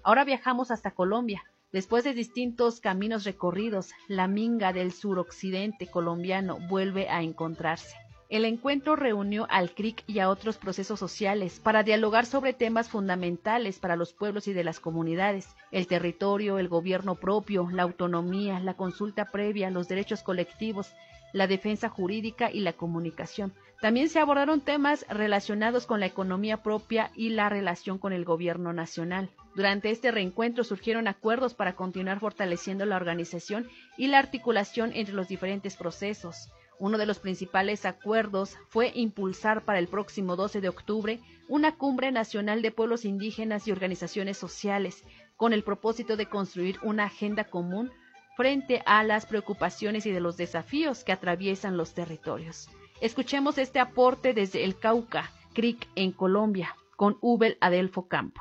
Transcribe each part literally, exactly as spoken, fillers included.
Ahora viajamos hasta Colombia. Después de distintos caminos recorridos, la minga del suroccidente colombiano vuelve a encontrarse. El encuentro reunió al C R I C y a otros procesos sociales para dialogar sobre temas fundamentales para los pueblos y de las comunidades: el territorio, el gobierno propio, la autonomía, la consulta previa, los derechos colectivos, la defensa jurídica y la comunicación. También se abordaron temas relacionados con la economía propia y la relación con el gobierno nacional. Durante este reencuentro surgieron acuerdos para continuar fortaleciendo la organización y la articulación entre los diferentes procesos. Uno de los principales acuerdos fue impulsar para el próximo doce de octubre una cumbre nacional de pueblos indígenas y organizaciones sociales, con el propósito de construir una agenda común frente a las preocupaciones y de los desafíos que atraviesan los territorios. Escuchemos este aporte desde el Cauca, C R I C en Colombia, con Ubel Adelfo Campo.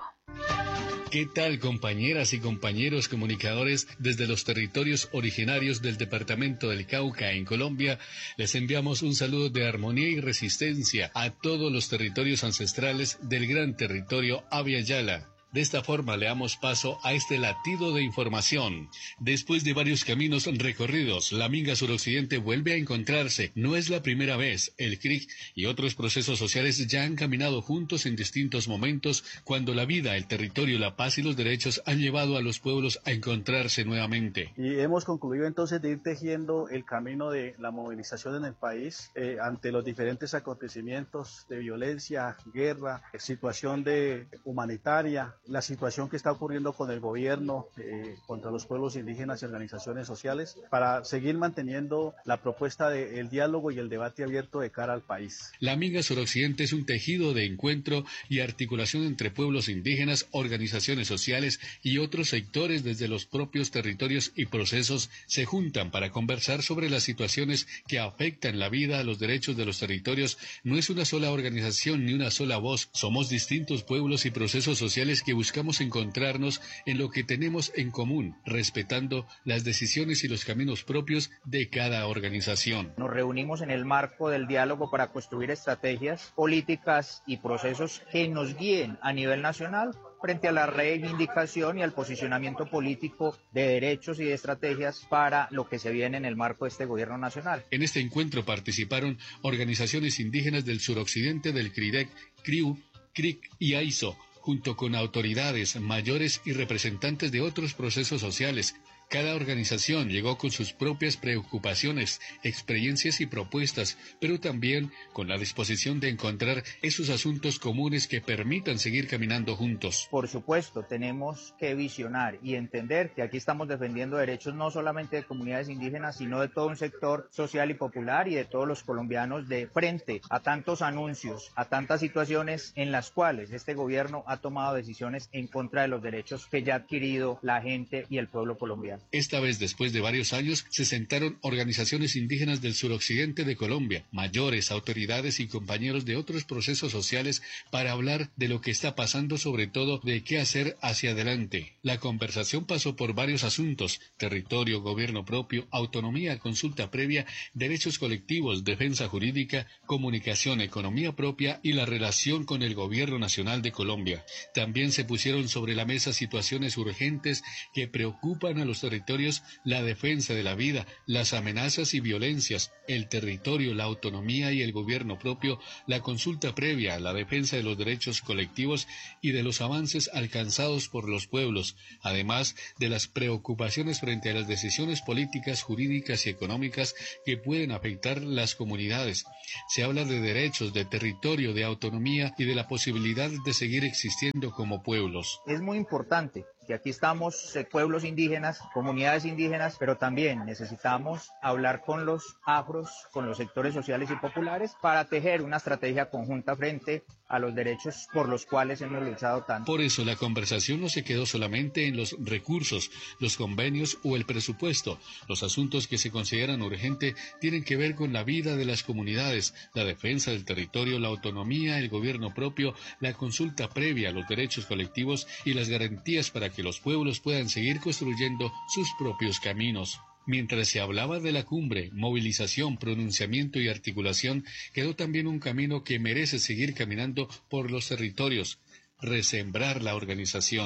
¿Qué tal, compañeras y compañeros comunicadores desde los territorios originarios del departamento del Cauca en Colombia? Les enviamos un saludo de armonía y resistencia a todos los territorios ancestrales del gran territorio Abya Yala. De esta forma le damos paso a este latido de información. Después de varios caminos recorridos, la minga suroccidente vuelve a encontrarse. No es la primera vez. El C R I C y otros procesos sociales ya han caminado juntos en distintos momentos cuando la vida, el territorio, la paz y los derechos han llevado a los pueblos a encontrarse nuevamente. Y hemos concluido entonces de ir tejiendo el camino de la movilización en el país eh, ante los diferentes acontecimientos de violencia, guerra, situación de humanitaria, la situación que está ocurriendo con el gobierno eh, contra los pueblos indígenas y organizaciones sociales, para seguir manteniendo la propuesta del diálogo y el debate abierto de cara al país. La minga suroccidente es un tejido de encuentro y articulación entre pueblos indígenas, organizaciones sociales y otros sectores desde los propios territorios y procesos se juntan para conversar sobre las situaciones que afectan la vida, los derechos de los territorios. No es una sola organización ni una sola voz, somos distintos pueblos y procesos sociales que buscamos encontrarnos en lo que tenemos en común, respetando las decisiones y los caminos propios de cada organización. Nos reunimos en el marco del diálogo para construir estrategias, políticas y procesos que nos guíen a nivel nacional frente a la reivindicación y al posicionamiento político de derechos y de estrategias para lo que se viene en el marco de este gobierno nacional. En este encuentro participaron organizaciones indígenas del suroccidente del CRIDEC, CRIU, C R I C y AISO, junto con autoridades mayores y representantes de otros procesos sociales. Cada organización llegó con sus propias preocupaciones, experiencias y propuestas, pero también con la disposición de encontrar esos asuntos comunes que permitan seguir caminando juntos. Por supuesto, tenemos que visionar y entender que aquí estamos defendiendo derechos no solamente de comunidades indígenas, sino de todo un sector social y popular y de todos los colombianos, de frente a tantos anuncios, a tantas situaciones en las cuales este gobierno ha tomado decisiones en contra de los derechos que ya ha adquirido la gente y el pueblo colombiano. Esta vez, después de varios años, se sentaron organizaciones indígenas del suroccidente de Colombia, mayores, autoridades y compañeros de otros procesos sociales para hablar de lo que está pasando, sobre todo de qué hacer hacia adelante. La conversación pasó por varios asuntos: territorio, gobierno propio, autonomía, consulta previa, derechos colectivos, defensa jurídica, comunicación, economía propia y la relación con el gobierno nacional de Colombia. También se pusieron sobre la mesa situaciones urgentes que preocupan a los territorios territorios, la defensa de la vida, las amenazas y violencias, el territorio, la autonomía y el gobierno propio, la consulta previa, la defensa de los derechos colectivos y de los avances alcanzados por los pueblos, además de las preocupaciones frente a las decisiones políticas, jurídicas y económicas que pueden afectar las comunidades. Se habla de derechos, de territorio, de autonomía y de la posibilidad de seguir existiendo como pueblos. Es muy importante que aquí estamos eh, pueblos indígenas, comunidades indígenas, pero también necesitamos hablar con los afros, con los sectores sociales y populares para tejer una estrategia conjunta frente a los derechos por los cuales hemos luchado tanto. Por eso la conversación no se quedó solamente en los recursos, los convenios o el presupuesto. Los asuntos que se consideran urgentes tienen que ver con la vida de las comunidades, la defensa del territorio, la autonomía, el gobierno propio, la consulta previa, los derechos colectivos y las garantías para que los pueblos puedan seguir construyendo sus propios caminos. Mientras se hablaba de la cumbre, movilización, pronunciamiento y articulación, quedó también un camino que merece seguir caminando por los territorios: resembrar la organización.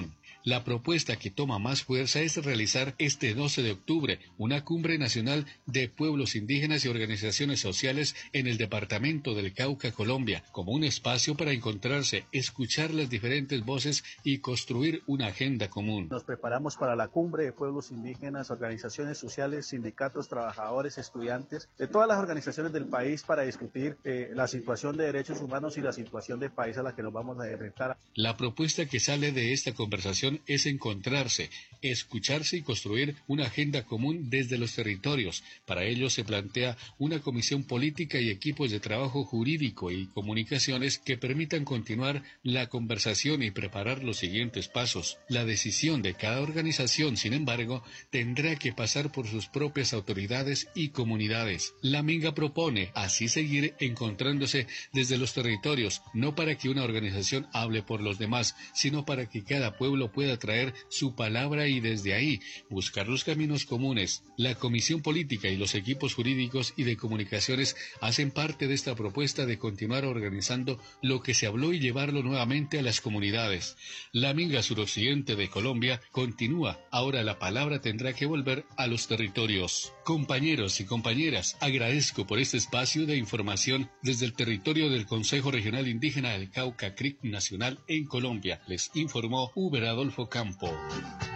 La propuesta que toma más fuerza es realizar este doce de octubre una cumbre nacional de pueblos indígenas y organizaciones sociales en el departamento del Cauca, Colombia, como un espacio para encontrarse, escuchar las diferentes voces y construir una agenda común. Nos preparamos para la cumbre de pueblos indígenas, organizaciones sociales, sindicatos, trabajadores, estudiantes, de todas las organizaciones del país para discutir eh, la situación de derechos humanos y la situación del país a la que nos vamos a enfrentar. La propuesta que sale de esta conversación es encontrarse, escucharse y construir una agenda común desde los territorios. Para ello se plantea una comisión política y equipos de trabajo jurídico y comunicaciones que permitan continuar la conversación y preparar los siguientes pasos. La decisión de cada organización, sin embargo, tendrá que pasar por sus propias autoridades y comunidades. La Minga propone así seguir encontrándose desde los territorios, no para que una organización hable por los demás, sino para que cada pueblo pueda traer su palabra y desde ahí buscar los caminos comunes. La Comisión Política y los equipos jurídicos y de comunicaciones hacen parte de esta propuesta de continuar organizando lo que se habló y llevarlo nuevamente a las comunidades. La Minga suroccidente de Colombia continúa. Ahora la palabra tendrá que volver a los territorios. Compañeros y compañeras, agradezco por este espacio de información desde el territorio del Consejo Regional Indígena del Cauca C R I C Nacional en Colombia. Les informó Uber Adolfo Campo.